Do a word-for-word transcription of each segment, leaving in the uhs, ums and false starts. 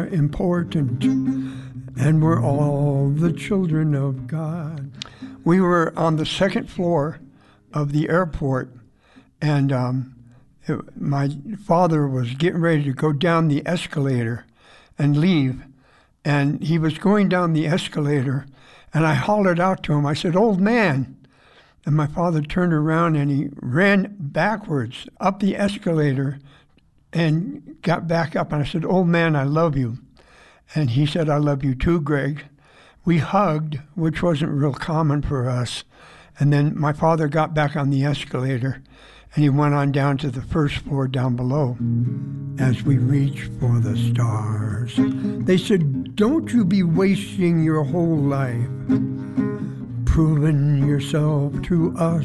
important, and we're all the children of God. We were on the second floor of the airport, and um, it, my father was getting ready to go down the escalator and leave, and he was going down the escalator, and I hollered out to him. I said, "Old man." And my father turned around and he ran backwards up the escalator and got back up. And I said, "Old man, I love you." And he said, "I love you too, Greg." We hugged, which wasn't real common for us. And then my father got back on the escalator and he went on down to the first floor down below. As we reach for the stars, they said, "Don't you be wasting your whole life proving yourself to us."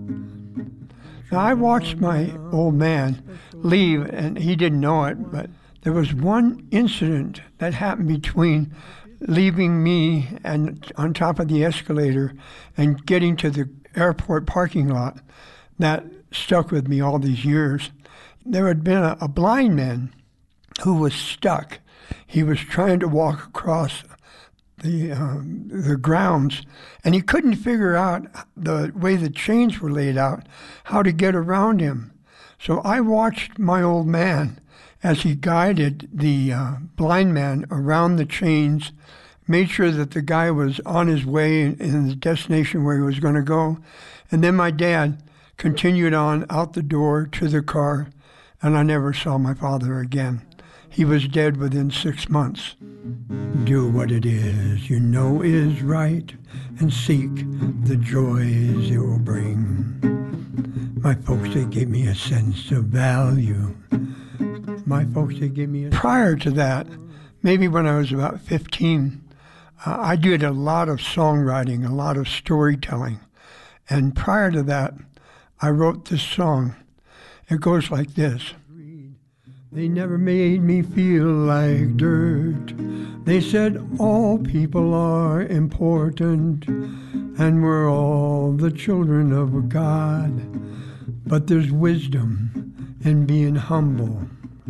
Now, I watched my old man leave, and he didn't know it, but there was one incident that happened between leaving me and on top of the escalator and getting to the airport parking lot that stuck with me all these years. There had been a, a blind man who was stuck. He was trying to walk across the um, the grounds, and he couldn't figure out the way the chains were laid out, how to get around him. So I watched my old man as he guided the uh, blind man around the chains, made sure that the guy was on his way in, in the destination where he was going to go. And then my dad continued on out the door to the car, and I never saw my father again. He was dead within six months. Do what it is you know is right, and seek the joys it will bring. My folks, they gave me a sense of value. My folks, they gave me a... Prior to that, maybe when I was about fifteen, uh, I did a lot of songwriting, a lot of storytelling. And prior to that, I wrote this song. It goes like this. They never made me feel like dirt. They said all people are important, and we're all the children of God. But there's wisdom in being humble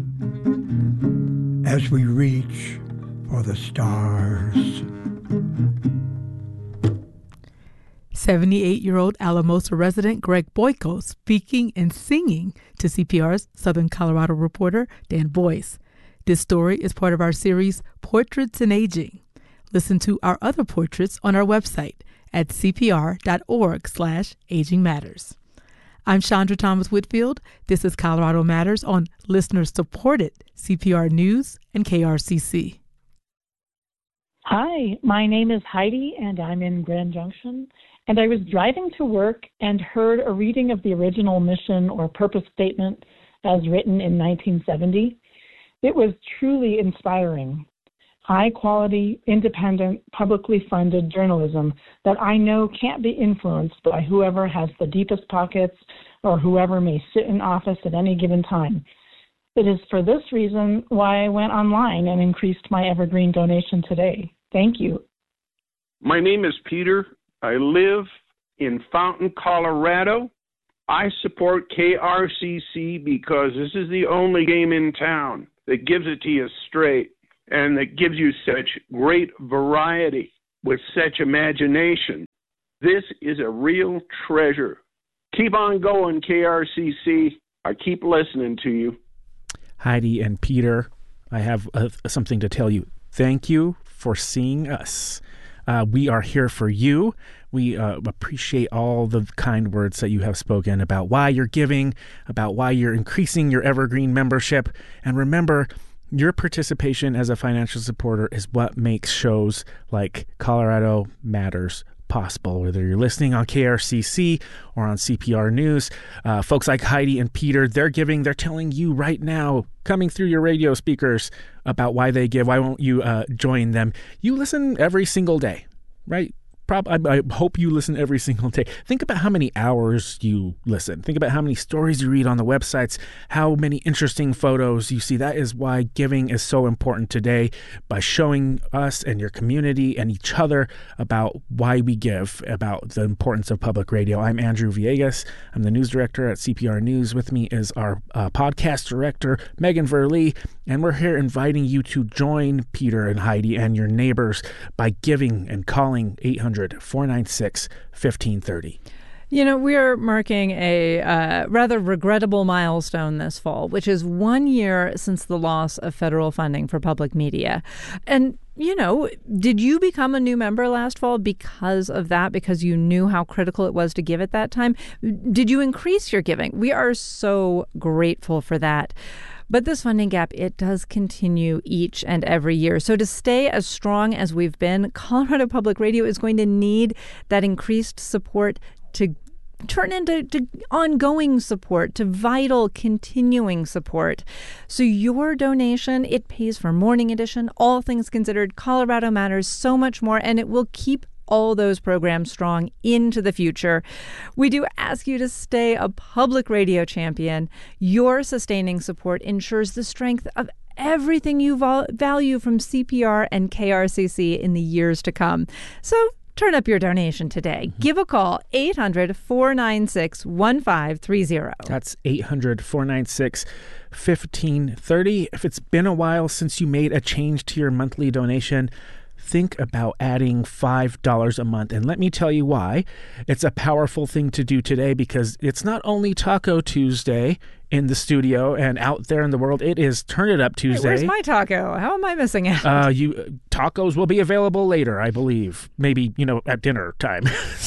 as we reach for the stars. seventy-eight-year-old Alamosa resident Greg Boyko speaking and singing to C P R's Southern Colorado reporter Dan Boyce. This story is part of our series Portraits in Aging. Listen to our other portraits on our website at cpr.org slash aging matters. I'm Chandra Thomas Whitfield. This is Colorado Matters on listener-supported C P R News and K R C C. Hi, my name is Heidi, and I'm in Grand Junction. And I was driving to work and heard a reading of the original mission or purpose statement as written in nineteen seventy. It was truly inspiring. High-quality, independent, publicly funded journalism that I know can't be influenced by whoever has the deepest pockets or whoever may sit in office at any given time. It is for this reason why I went online and increased my Evergreen donation today. Thank you. My name is Peter. I live in Fountain, Colorado. I support K R C C because this is the only game in town that gives it to you straight and that gives you such great variety with such imagination. This is a real treasure. Keep on going, K R C C. I keep listening to you. Heidi and Peter, I have uh, something to tell you. Thank you for seeing us. Uh, we are here for you. We uh, appreciate all the kind words that you have spoken about why you're giving, about why you're increasing your Evergreen membership. And remember, your participation as a financial supporter is what makes shows like Colorado Matters possible, whether you're listening on K R C C or on C P R News. Uh, folks like Heidi and Peter, they're giving, they're telling you right now, coming through your radio speakers about why they give. Why won't you uh, join them? You listen every single day, right? prob- I, I hope you listen every single day. Think about how many hours you listen. Think about how many stories you read on the websites, how many interesting photos you see. That is why giving is so important today, by showing us and your community and each other about why we give, about the importance of public radio. I'm Andrew Villegas. I'm the news director at C P R News. With me is our uh, podcast director, Megan Verlee, and we're here inviting you to join Peter and Heidi and your neighbors by giving and calling eight hundred, four nine six, one five three zero. You know, we are marking a uh, rather regrettable milestone this fall, which is one year since the loss of federal funding for public media. And, you know, did you become a new member last fall because of that, because you knew how critical it was to give at that time? Did you increase your giving? We are so grateful for that. But this funding gap, it does continue each and every year. So to stay as strong as we've been, Colorado Public Radio is going to need that increased support to turn into to ongoing support, to vital, continuing support. So your donation, it pays for Morning Edition, All Things Considered, Colorado Matters, so much more, and it will keep all those programs strong into the future. We do ask you to stay a public radio champion. Your sustaining support ensures the strength of everything you vol- value from C P R and K R C C in the years to come. So turn up your donation today. Give a call, eight hundred, four nine six, one five three zero. That's eight hundred, four nine six, one five three zero. If it's been a while since you made a change to your monthly donation, think about adding five dollars a month. And let me tell you why. It's a powerful thing to do today, because it's not only Taco Tuesday in the studio and out there in the world. It is Turn It Up Tuesday. Hey, where's my taco? How am I missing out? Uh, you tacos will be available later, I believe. Maybe, you know, at dinner time.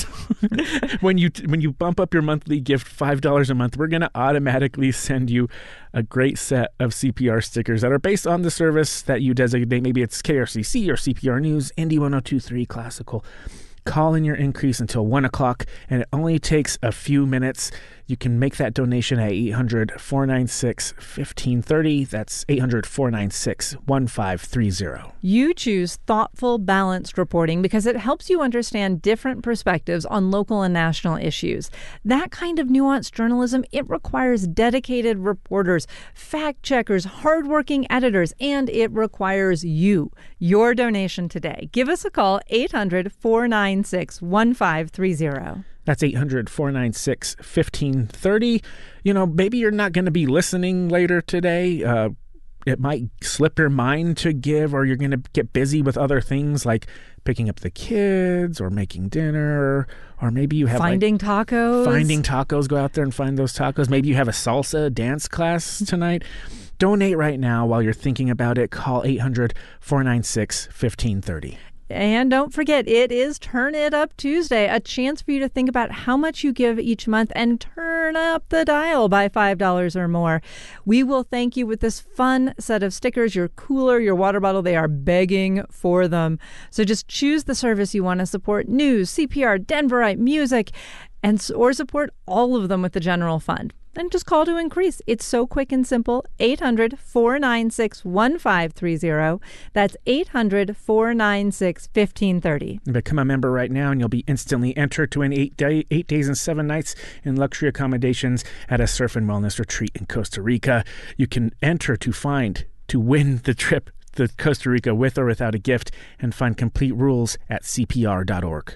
when you when you bump up your monthly gift five dollars a month, we're going to automatically send you a great set of C P R stickers that are based on the service that you designate. Maybe it's K R C C or C P R News, Indy one oh two point three Classical. Call in your increase until one o'clock, and it only takes a few minutes. You can make that donation at eight hundred, four nine six, one five three zero. That's eight hundred, four nine six, one five three zero. You choose thoughtful, balanced reporting because it helps you understand different perspectives on local and national issues. That kind of nuanced journalism, it requires dedicated reporters, fact checkers, hardworking editors, and it requires you. Your donation today. Give us a call, eight hundred, four nine six, one five three zero. That's eight hundred, four nine six, one five three zero. You know, maybe you're not going to be listening later today. Uh, it might slip your mind to give, or you're going to get busy with other things like picking up the kids or making dinner, or maybe you have finding like, tacos. Finding tacos. Go out there and find those tacos. Maybe you have a salsa dance class tonight. Donate right now while you're thinking about it. Call eight hundred, four nine six, one five three zero. And don't forget, it is Turn It Up Tuesday, a chance for you to think about how much you give each month and turn up the dial by five dollars or more. We will thank you with this fun set of stickers. Your cooler, your water bottle, they are begging for them. So just choose the service you want to support: news, C P R, Denverite, music, and or support all of them with the general fund. And just call to increase. It's so quick and simple. eight hundred, four nine six, one five three zero. That's eight hundred, four nine six, one five three zero. Become a member right now, and you'll be instantly entered to an eight day, eight days and seven nights in luxury accommodations at a surf and wellness retreat in Costa Rica. You can enter to find, to win the trip to Costa Rica with or without a gift, and find complete rules at C P R dot org.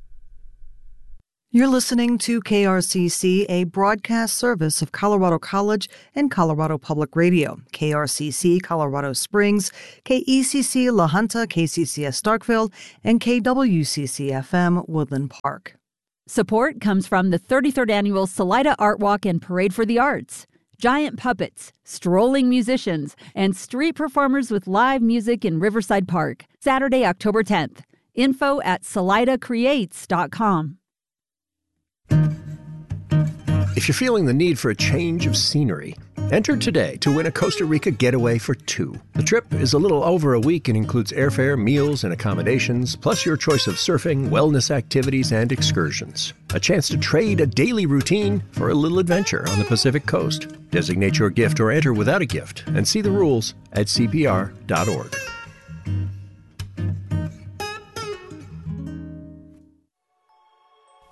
You're listening to K R C C, a broadcast service of Colorado College and Colorado Public Radio. K R C C Colorado Springs, K E C C La Junta, K C C S Starkville, and K W C C F M Woodland Park. Support comes from the thirty-third Annual Salida Art Walk and Parade for the Arts. Giant puppets, strolling musicians, and street performers with live music in Riverside Park. Saturday, October tenth. Info at salida creates dot com. If you're feeling the need for a change of scenery, enter today to win a Costa Rica getaway for two. The trip is a little over a week and includes airfare, meals, and accommodations, plus your choice of surfing, wellness activities, and excursions. A chance to trade a daily routine for a little adventure on the Pacific Coast. Designate your gift or enter without a gift and see the rules at C P R dot org.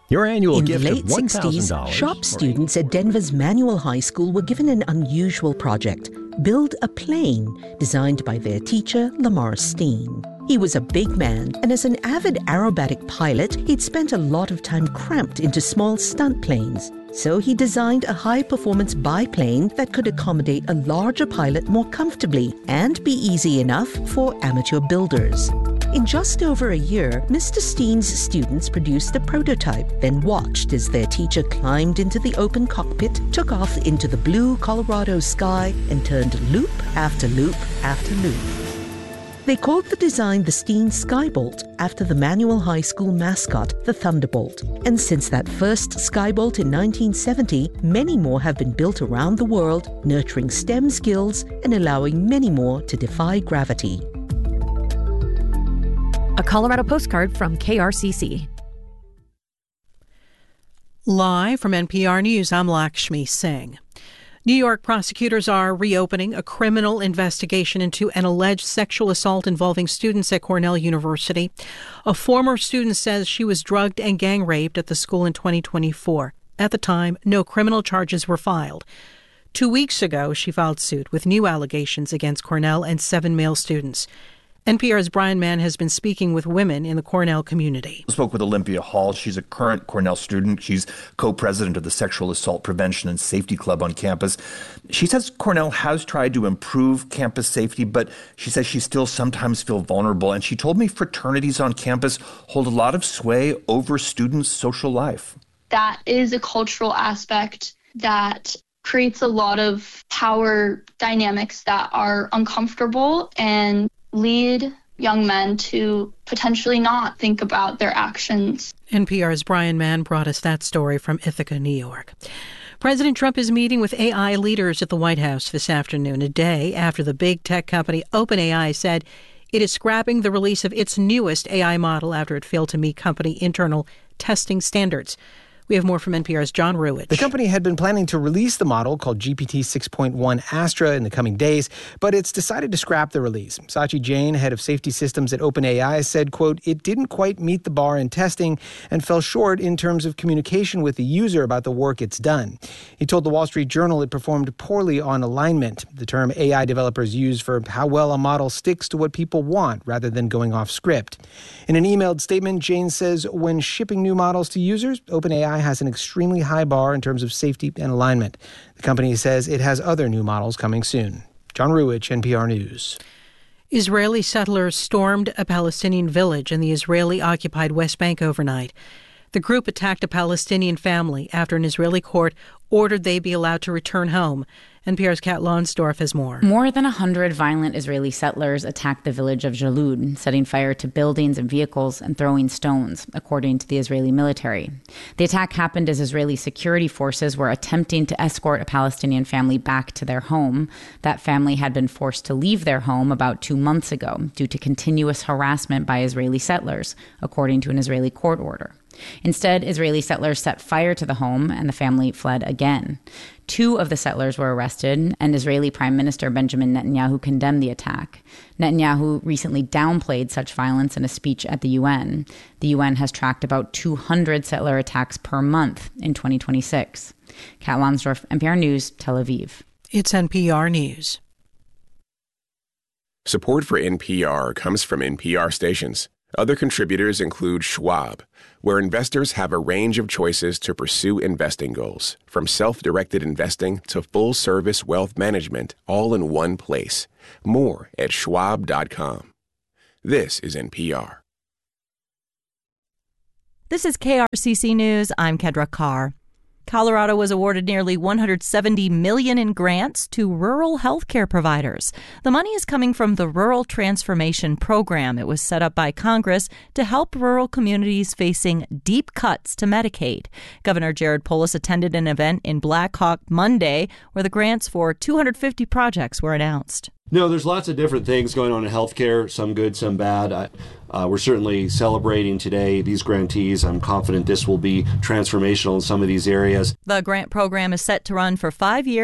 Your annual In gift the of late one sixties, thousand dollars. shop students at Denver's Manual High School were given an unusual project: build a plane, designed by their teacher, Lamar Steen. He was a big man, and as an avid aerobatic pilot, he'd spent a lot of time cramped into small stunt planes. So he designed a high-performance biplane that could accommodate a larger pilot more comfortably and be easy enough for amateur builders. In just over a year, Mister Steen's students produced the prototype, then watched as their teacher climbed into the open cockpit, took off into the blue Colorado sky, and turned loop after loop after loop. They called the design the Steen Skybolt, after the Manual High School mascot, the Thunderbolt. And since that first Skybolt in nineteen seventy, many more have been built around the world, nurturing STEM skills and allowing many more to defy gravity. A Colorado postcard from K R C C. Live from N P R News, I'm Lakshmi Singh. New York prosecutors are reopening a criminal investigation into an alleged sexual assault involving students at Cornell University. A former student says she was drugged and gang raped at the school in twenty twenty-four. At the time, no criminal charges were filed. Two weeks ago, she filed suit with new allegations against Cornell and seven male students. N P R's Brian Mann has been speaking with women in the Cornell community. I spoke with Olympia Hall. She's a current Cornell student. She's co-president of the Sexual Assault Prevention and Safety Club on campus. She says Cornell has tried to improve campus safety, but she says she still sometimes feels vulnerable. And she told me fraternities on campus hold a lot of sway over students' social life. That is a cultural aspect that creates a lot of power dynamics that are uncomfortable and lead young men to potentially not think about their actions. N P R's Brian Mann brought us that story from Ithaca, New York. President Trump is meeting with A I leaders at the White House this afternoon, a day after the big tech company OpenAI said it is scrapping the release of its newest A I model after it failed to meet company internal testing standards. We have more from N P R's John Ruwitch. The company had been planning to release the model called G P T six point one Astra in the coming days, but it's decided to scrap the release. Sachi Jain, head of safety systems at OpenAI, said, quote, it didn't quite meet the bar in testing and fell short in terms of communication with the user about the work it's done. He told the Wall Street Journal it performed poorly on alignment, the term A I developers use for how well a model sticks to what people want rather than going off script. In an emailed statement, Jain says when shipping new models to users, OpenAI has an extremely high bar in terms of safety and alignment. The company says it has other new models coming soon. John Ruwitch, N P R News. Israeli settlers stormed a Palestinian village in the Israeli-occupied West Bank overnight. The group attacked a Palestinian family after an Israeli court ordered they be allowed to return home. N P R's Kat Lonsdorf has more. More than one hundred violent Israeli settlers attacked the village of Jalud, setting fire to buildings and vehicles and throwing stones, according to the Israeli military. The attack happened as Israeli security forces were attempting to escort a Palestinian family back to their home. That family had been forced to leave their home about two months ago due to continuous harassment by Israeli settlers, according to an Israeli court order. Instead, Israeli settlers set fire to the home and the family fled again. Two of the settlers were arrested, and Israeli Prime Minister Benjamin Netanyahu condemned the attack. Netanyahu recently downplayed such violence in a speech at the U N. The U N has tracked about two hundred settler attacks per month in twenty twenty-six. Kat Lonsdorf, N P R News, Tel Aviv. It's N P R News. Support for N P R comes from N P R stations. Other contributors include Schwab, where investors have a range of choices to pursue investing goals, from self-directed investing to full-service wealth management, all in one place. More at schwab dot com. This is N P R. This is K R C C News. I'm Kedra Carr. Colorado was awarded nearly one hundred seventy million dollars in grants to rural health care providers. The money is coming from the Rural Transformation Program. It was set up by Congress to help rural communities facing deep cuts to Medicaid. Governor Jared Polis attended an event in Black Hawk Monday where the grants for two hundred fifty projects were announced. No, there's lots of different things going on in healthcare, some good, some bad. I, uh, we're certainly celebrating today these grantees. I'm confident this will be transformational in some of these areas. The grant program is set to run for five years.